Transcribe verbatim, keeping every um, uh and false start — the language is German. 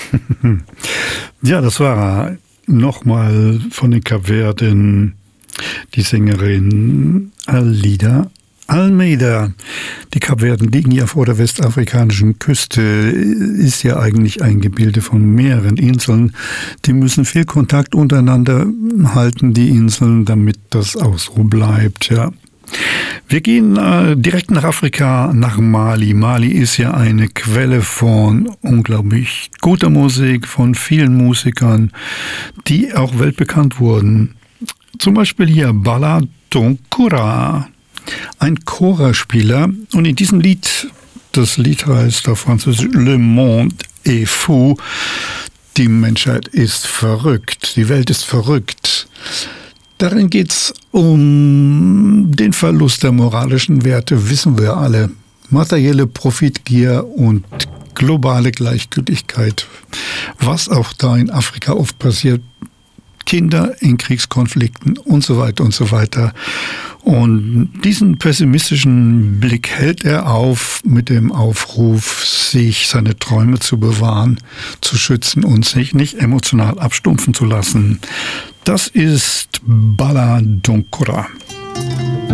Ja, das war nochmal von den Kapverden die Sängerin Alida Almeida. Die Kapverden liegen ja vor der westafrikanischen Küste, ist ja eigentlich ein Gebilde von mehreren Inseln. Die müssen viel Kontakt untereinander halten, die Inseln, damit das auch so bleibt, ja. Wir gehen äh, direkt nach Afrika, nach Mali. Mali ist ja eine Quelle von unglaublich guter Musik, von vielen Musikern, die auch weltbekannt wurden. Zum Beispiel hier Bala Donkura, ein Chorspieler. Und in diesem Lied, das Lied heißt auf Französisch Le Monde est fou, die Menschheit ist verrückt, die Welt ist verrückt. Darin geht es um den Verlust der moralischen Werte, wissen wir alle. Materielle Profitgier und globale Gleichgültigkeit. Was auch da in Afrika oft passiert. Kinder in Kriegskonflikten und so weiter und so weiter. Und diesen pessimistischen Blick hält er auf mit dem Aufruf, sich seine Träume zu bewahren, zu schützen und sich nicht emotional abstumpfen zu lassen. Das ist Bala Donkura.